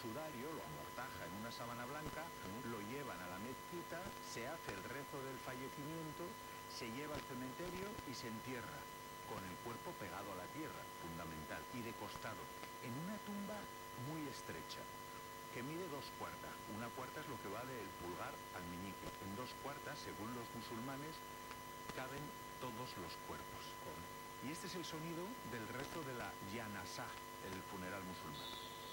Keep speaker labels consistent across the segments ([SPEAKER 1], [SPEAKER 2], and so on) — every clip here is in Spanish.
[SPEAKER 1] sudario, lo amortaja en una sábana blanca, lo llevan a la mezquita, se hace el rezo del fallecimiento, se lleva al cementerio y se entierra, con el cuerpo pegado a la tierra, fundamental, y de costado, en una tumba muy estrecha, que mide 2/4. 1/4 es lo que va del pulgar al meñique. En 2/4, según los musulmanes, caben todos los cuerpos. Y este es el sonido del rezo de la Janazá, el funeral musulmán.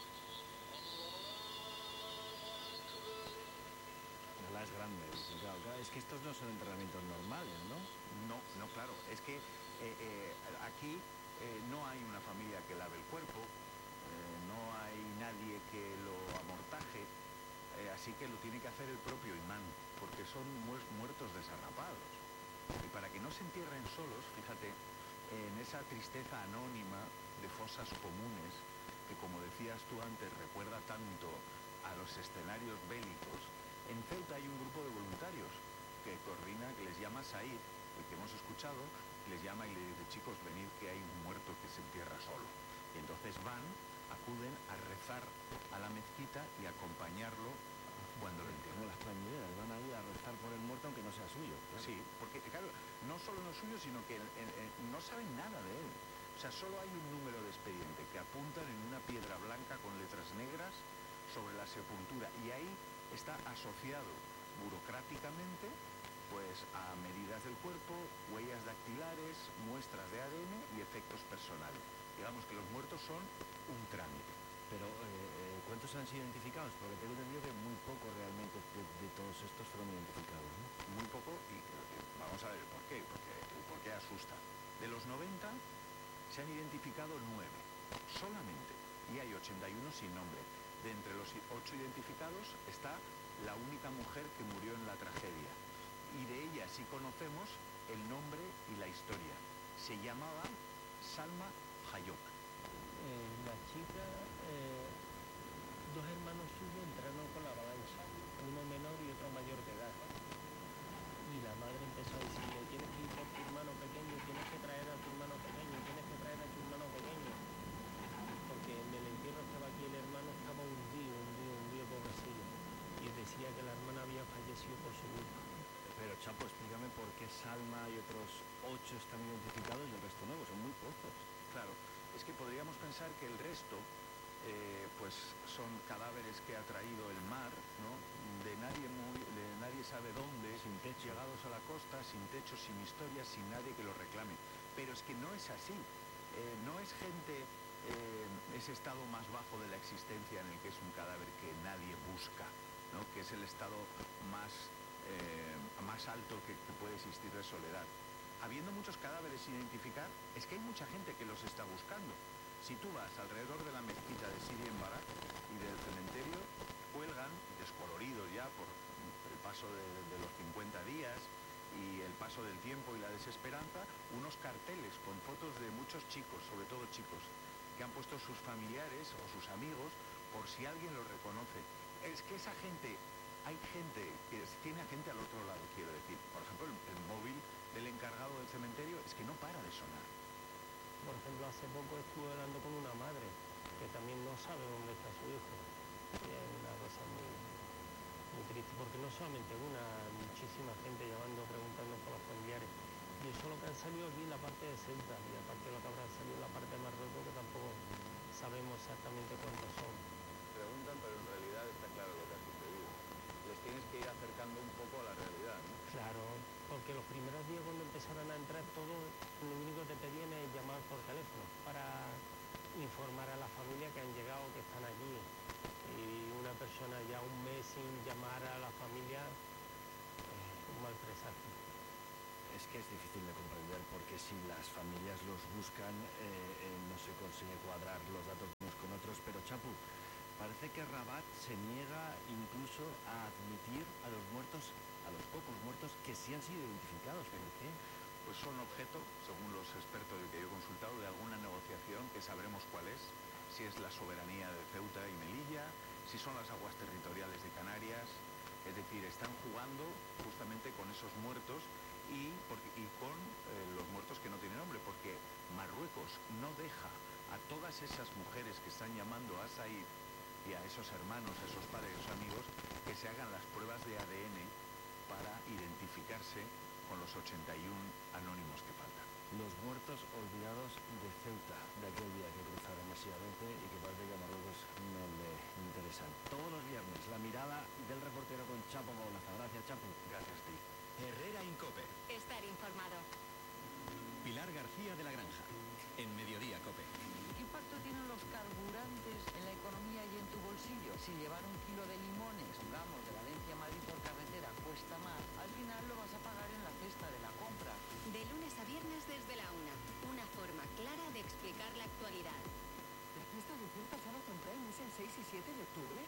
[SPEAKER 2] La es grande, claro, es que estos no son entrenamientos normales, ¿no?
[SPEAKER 1] No, claro, es que aquí no hay una familia que lave el cuerpo, no hay nadie que lo amortaje, así que lo tiene que hacer el propio imán, porque son muertos desarrapados. Y para que no se entierren solos, fíjate, en esa tristeza anónima de fosas comunes, que como decías tú antes, recuerda tanto a los escenarios bélicos, en Ceuta hay un grupo de voluntarios que coordina, que les llama Said, el que hemos escuchado, les llama y le dice: chicos, venid que hay un muerto que se entierra solo. Y entonces acuden a rezar a la mezquita y a acompañarlo cuando lo entierran.
[SPEAKER 2] Las plañideras van a ir a rezar por el muerto aunque no sea suyo. Claro.
[SPEAKER 1] Sí, porque claro, no solo no es suyo, sino que no saben nada de él. O sea, solo hay un número de expediente que apuntan en una piedra blanca con letras negras sobre la sepultura, y ahí está asociado burocráticamente pues a medidas del cuerpo, huellas dactilares, muestras de ADN y efectos personales. Digamos que los muertos son un trámite.
[SPEAKER 2] Pero, ¿cuántos han sido identificados? Porque tengo entendido que muy pocos realmente de todos estos fueron identificados, ¿no?
[SPEAKER 1] Muy poco, y vamos a ver por qué, porque por qué asusta. De los 90 se han identificado 9, solamente, y hay 81 sin nombre. De entre los 8 identificados está la única mujer que murió en la tragedia, y de ella sí conocemos el nombre y la historia. Se llamaba Salma Hayok.
[SPEAKER 3] La chica, dos hermanos suyos entraron con la avalancha, uno menor y otro mayor de edad. Y la madre empezó a decirle: tienes que ir por tu hermano pequeño, tienes que traer a tu hermano pequeño, tienes que traer a tu hermano pequeño. Porque en el entierro estaba aquí el hermano, estaba hundido, pobrecillo. Y decía que la hermana había fallecido por su culpa.
[SPEAKER 2] Pero, Chapo, explícame por qué Salma y otros 8 están identificados y el resto no, son muy pocos.
[SPEAKER 1] Claro, es que podríamos pensar que el resto pues son cadáveres que ha traído el mar, ¿no? De nadie sabe dónde,
[SPEAKER 2] sin techo,
[SPEAKER 1] llegados a la costa, sin techo, sin historia, sin nadie que los reclame. Pero es que no es así. No es gente, ese estado más bajo de la existencia en el que es un cadáver que nadie busca, ¿no? Que es el estado más alto que puede existir de soledad. Habiendo muchos cadáveres sin identificar, es que hay mucha gente que los está buscando. Si tú vas alrededor de la mezquita de Sidi en Barak y del cementerio, cuelgan, descoloridos ya por el paso de los 50 días y el paso del tiempo y la desesperanza, unos carteles con fotos de muchos chicos, sobre todo chicos, que han puesto sus familiares o sus amigos por si alguien los reconoce. Es que esa gente, hay gente que tiene a gente al otro lado, quiero decir. Por ejemplo, el móvil del encargado del cementerio es que no para de sonar.
[SPEAKER 3] Por ejemplo, hace poco estuve hablando con una madre que también no sabe dónde está su hijo. Y es una cosa muy triste, porque no solamente una, muchísima gente llamando, preguntando por los familiares. Y eso lo que han salido aquí en la parte de Ceuta, y aparte lo que habrá salido en la parte de Marruecos, que tampoco sabemos exactamente cuántos son.
[SPEAKER 1] Preguntan, pero en realidad está claro lo que ha sucedido. Les tienes que ir acercando un poco a la realidad, ¿no?
[SPEAKER 3] Claro, porque los primeros días cuando empezaron a entrar todos, lo único que te pedían es llamar por teléfono para informar a la familia que han llegado, que están allí. Y una persona ya un mes sin llamar a la familia, un mal presagio.
[SPEAKER 2] Es que es difícil de comprender, porque si las familias los buscan, no se consigue cuadrar los datos unos con otros. Pero, Chapu, parece que Rabat se niega incluso a admitir a los muertos, a los pocos muertos que sí han sido identificados. ¿Por qué?
[SPEAKER 1] Pues son objeto, según los expertos que yo he consultado, de alguna negociación que sabremos cuál es, si es la soberanía de Ceuta y Melilla, si son las aguas territoriales de Canarias. Es decir, están jugando justamente con esos muertos y con los muertos que no tienen nombre, porque Marruecos no deja a todas esas mujeres que están llamando a Said y a esos hermanos, a esos padres, a esos amigos, que se hagan las pruebas de ADN para identificarse con los 81 anónimos que faltan.
[SPEAKER 2] Los muertos olvidados de Ceuta, de aquel día que cruzaron masivamente y que parece que a Marruecos no le interesan. Todos los viernes, la mirada del reportero con Chapo Baulaza. Gracias, Chapo.
[SPEAKER 1] Gracias a ti.
[SPEAKER 4] Herrera Incope.
[SPEAKER 5] Estar informado.
[SPEAKER 4] Pilar García de la Granja. En Mediodía Cope.
[SPEAKER 6] ¿Qué impacto tienen los carburantes en la economía y en tu bolsillo? Si llevar 1 kilo de limones, vamos, de Valencia a Madrid por carretera cuesta más, al final lo vas a pagar en la cesta de la compra.
[SPEAKER 5] De lunes a viernes desde la 1. Una forma clara de explicar la actualidad.
[SPEAKER 7] La fiesta de Ceuta ya la compráis, ¿es el 6 y 7 de octubre?